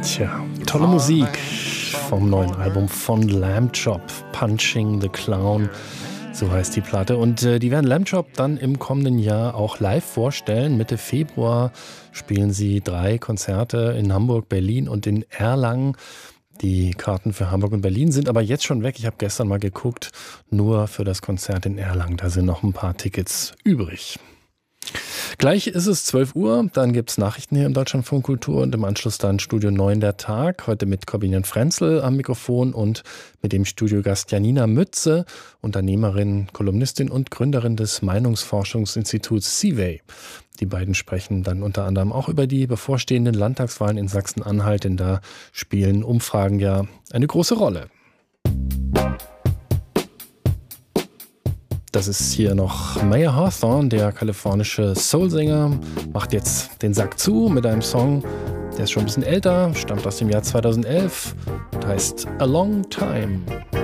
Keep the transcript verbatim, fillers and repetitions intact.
Tja, tolle Musik vom neuen Album von Lamb Chop, Punching the Clown, so heißt die Platte. Und äh, die werden Lamb Chop dann im kommenden Jahr auch live vorstellen. Mitte Februar spielen sie drei Konzerte in Hamburg, Berlin und in Erlangen. Die Karten für Hamburg und Berlin sind aber jetzt schon weg. Ich habe gestern mal geguckt, nur für das Konzert in Erlangen. Da sind noch ein paar Tickets übrig. Gleich ist es zwölf Uhr, dann gibt es Nachrichten hier im Deutschlandfunk Kultur und im Anschluss dann Studio neun der Tag. Heute mit Corbinian Frenzel am Mikrofon und mit dem Studiogast Janina Mütze, Unternehmerin, Kolumnistin und Gründerin des Meinungsforschungsinstituts Seaway. Die beiden sprechen dann unter anderem auch über die bevorstehenden Landtagswahlen in Sachsen-Anhalt, denn da spielen Umfragen ja eine große Rolle. Das ist hier noch Mayer Hawthorne, der kalifornische Soulsänger, macht jetzt den Sack zu mit einem Song, der ist schon ein bisschen älter, stammt aus dem Jahr zweitausendelf und heißt A Long Time.